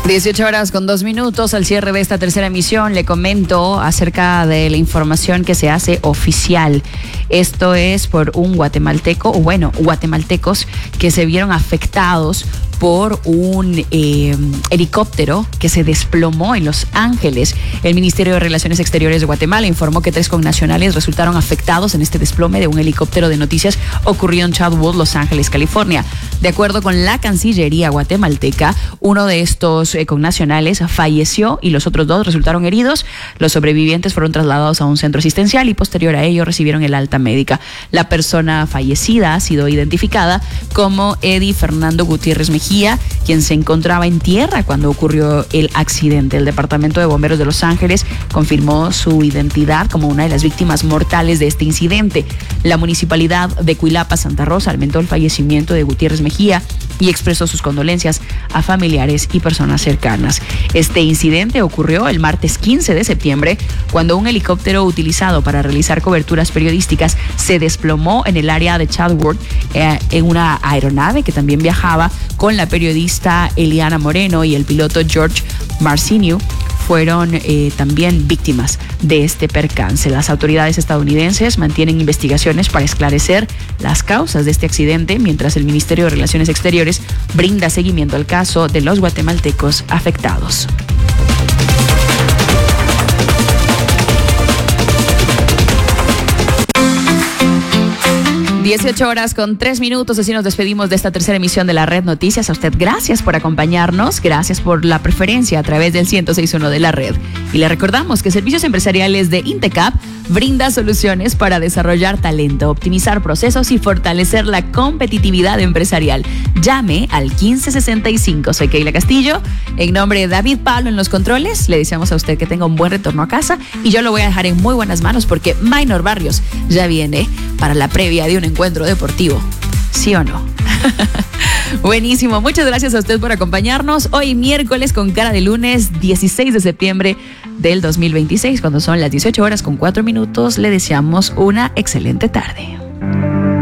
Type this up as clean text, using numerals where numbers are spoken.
18:02. Al cierre de esta tercera emisión le comento acerca de la información que se hace oficial. Esto es por un guatemalteco, o bueno, guatemaltecos que se vieron afectados por un helicóptero que se desplomó en Los Ángeles. El Ministerio de Relaciones Exteriores de Guatemala informó que 3 connacionales resultaron afectados en este desplome de un helicóptero de noticias ocurrido en Chadwood, Los Ángeles, California. De acuerdo con la Cancillería guatemalteca, uno de estos connacionales falleció y los otros 2 resultaron heridos. Los sobrevivientes fueron trasladados a un centro asistencial y posterior a ello recibieron el alta médica. La persona fallecida ha sido identificada como Eddie Fernando Gutiérrez Mejía, quien se encontraba en tierra cuando ocurrió el accidente. El Departamento de Bomberos de Los Ángeles confirmó su identidad como una de las víctimas mortales de este incidente. La municipalidad de Cuilapa, Santa Rosa, lamentó el fallecimiento de Gutiérrez Mejía y expresó sus condolencias a familiares y personas cercanas. Este incidente ocurrió el martes 15 de septiembre, cuando un helicóptero utilizado para realizar coberturas periodísticas se desplomó en el área de Chadwood en una aeronave que también viajaba con la periodista Eliana Moreno y el piloto George Marcinio. Fueron también víctimas de este percance. Las autoridades estadounidenses mantienen investigaciones para esclarecer las causas de este accidente, mientras el Ministerio de Relaciones Exteriores brinda seguimiento al caso de los guatemaltecos afectados. 18:03. Así nos despedimos de esta tercera emisión de la Red Noticias. A usted, gracias por acompañarnos, gracias por la preferencia a través del 106.1 de la red. Y le recordamos que Servicios Empresariales de Intecap brinda soluciones para desarrollar talento, optimizar procesos y fortalecer la competitividad empresarial. Llame al 1565. Soy Keila Castillo. En nombre de David Pablo en los controles, le deseamos a usted que tenga un buen retorno a casa y yo lo voy a dejar en muy buenas manos porque Minor Barrios ya viene para la previa de un encuentro deportivo. ¿Sí o no? Buenísimo, muchas gracias a usted por acompañarnos hoy miércoles con cara de lunes 16 de septiembre del 2026, cuando son las 18:04. Le deseamos una excelente tarde.